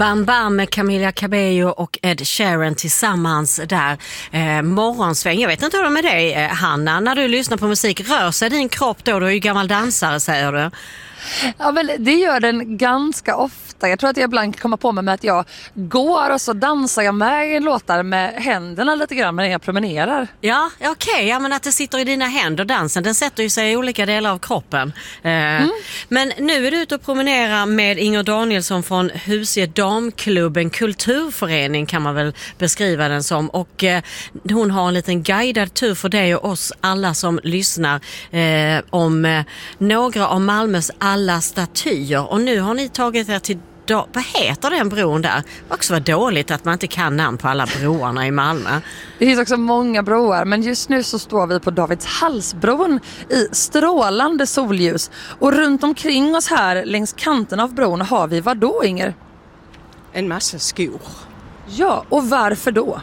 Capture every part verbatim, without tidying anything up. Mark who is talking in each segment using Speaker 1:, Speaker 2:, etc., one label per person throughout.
Speaker 1: Bam Bam med Camila Cabello och Ed Sheeran tillsammans där. Eh, morgonsväng. Jag vet inte hur det är med dig, eh, Hanna. När du lyssnar på musik, rör sig din kropp då? Du är ju gammal dansare, säger du.
Speaker 2: Ja, men det gör den ganska ofta. Jag tror att jag ibland kommer på mig med att jag går och så dansar jag med låtar med händerna lite grann när jag promenerar.
Speaker 1: Ja, okej. Okay. Ja, men att det sitter i dina händer, dansen, den sätter ju sig i olika delar av kroppen. Eh, mm. Men nu är du ute och promenerar med Inger Danielsson från Husie Damklubben, kulturförening kan man väl beskriva den som. Och eh, hon har en liten guidad tur för dig och oss alla som lyssnar eh, om eh, några av Malmös alla statyer. Och nu har ni tagit er till, då, vad heter den bron där? Det också var dåligt att man inte kan namn på alla broarna i Malmö.
Speaker 2: Det finns också många broar, men just nu så står vi på Davidshallsbron i strålande solljus. Och runt omkring oss här längs kanten av bron har vi vad då, Inger?
Speaker 3: En massa skor.
Speaker 2: Ja, och varför då?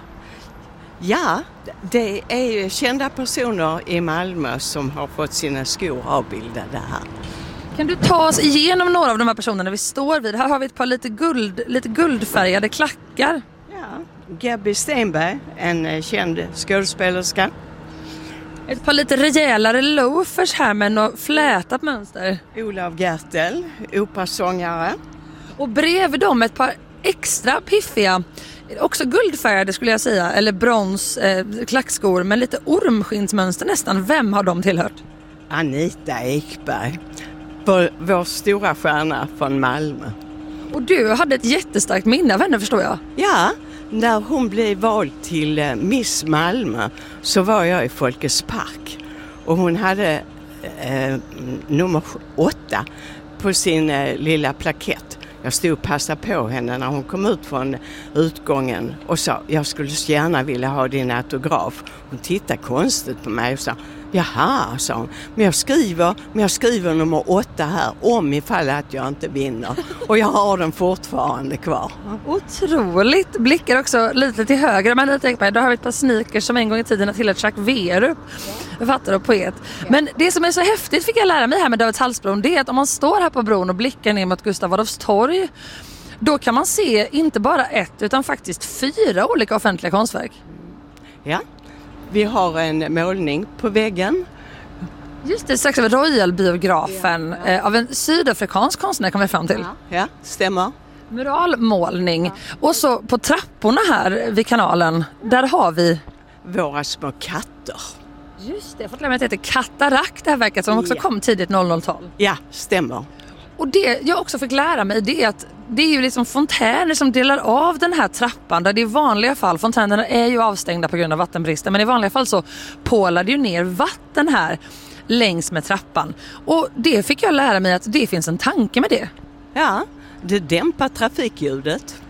Speaker 3: Ja, det är ju kända personer i Malmö som har fått sina skor avbildade här.
Speaker 2: Kan du ta oss igenom några av de här personerna vi står vid? Här har vi ett par lite, guld, lite guldfärgade klackar.
Speaker 3: Ja, Gabby Stenberg, en känd skådespelerska.
Speaker 2: Ett par lite rejälare loafers här med något flätat mönster.
Speaker 3: Olav Gertel, operasångare.
Speaker 2: Och bredvid dem ett par extra piffiga, också guldfärgade skulle jag säga, eller brons eh, klackskor med lite ormskinsmönster nästan. Vem har de tillhört?
Speaker 3: Anita Ekberg, vår, vår stora stjärna från Malmö.
Speaker 2: Och du hade ett jättestarkt minne av henne, förstår jag.
Speaker 3: Ja, när hon blev vald till eh, Miss Malmö så var jag i Folkets park. Och hon hade eh, nummer åtta på sin eh, lilla plakett. Jag stod och passade på henne när hon kom ut från utgången och sa, jag skulle så gärna vilja ha din autograf. Hon tittade konstigt på mig och sa, jaha, sa hon, men jag skriver, men jag skriver nummer åtta här om ifall att jag inte vinner. Och jag har den fortfarande kvar.
Speaker 2: Otroligt. Blickar också lite till höger. Men lite på, då har vi ett par sneakers som en gång i tiden har tillhört Jacques Werup, författare och poet. Men det som är så häftigt fick jag lära mig här med Davidshallsbron, det är att om man står här på bron och blickar ner mot Gustav Adolfs torg, då kan man se inte bara ett utan faktiskt fyra olika offentliga konstverk.
Speaker 3: Ja. Vi har en målning på väggen.
Speaker 2: Just det, strax över Royal-biografen ja, ja. av en sydafrikansk konstnär kommer vi fram till.
Speaker 3: Ja, ja, stämmer.
Speaker 2: Muralmålning. Ja. Och så på trapporna här vid kanalen, där har vi
Speaker 3: våra små katter.
Speaker 2: Just det, jag har fått lära mig att det heter Katarakt, det här verket som också ja. kom tidigt noll noll-tal.
Speaker 3: Ja, stämmer.
Speaker 2: Och det jag också fick lära mig, det är att det är ju liksom fontäner som delar av den här trappan, där det i vanliga fall, fontänerna är ju avstängda på grund av vattenbristen, men i vanliga fall så pålar det ju ner vatten här längs med trappan. Och det fick jag lära mig att det finns en tanke med det.
Speaker 3: Ja, det dämpar trafikljudet.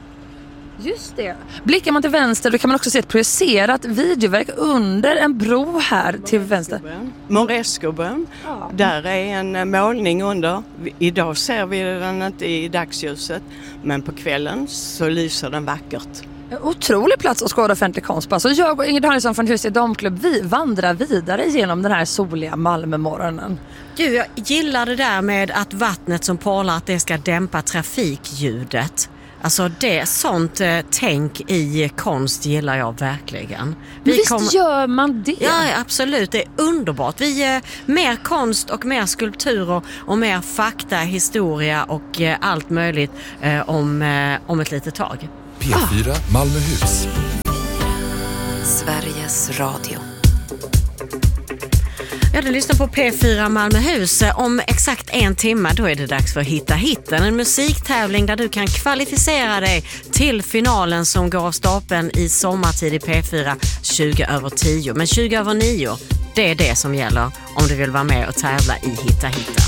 Speaker 2: Just det. Blickar man till vänster då kan man också se ett projicerat videoverk under en bro här till vänster.
Speaker 3: Morescobön. Ja. Där är en målning under. Idag ser vi den inte i dagsljuset, men på kvällen så lyser den vackert.
Speaker 2: Otrolig plats att skåda offentlig konst på. Så jag och Inger Danielsson från Husie Damklubb, vi vandrar vidare genom den här soliga Malmömorgonen.
Speaker 1: Du, jag gillar det där med att vattnet som porlar, att det ska dämpa trafikljudet. Alltså det, sånt eh, tänk i konst gillar jag verkligen.
Speaker 2: Vi visst kom... gör man det?
Speaker 1: Ja, absolut. Det är underbart. Vi eh, mer konst och mer skulpturer och mer fakta, historia och eh, allt möjligt eh, om, eh, om ett litet tag.
Speaker 4: P fyra ah. Malmöhus.
Speaker 5: Sveriges Radio.
Speaker 1: Ja, du lyssnar på P fyra Malmöhus. Om exakt en timme då är det dags för Hitta Hitten. En musiktävling där du kan kvalificera dig till finalen som går av stapeln i sommartid i P fyra tjugo över tio. Men tjugo över nio, det är det som gäller om du vill vara med och tävla i Hitta Hitten.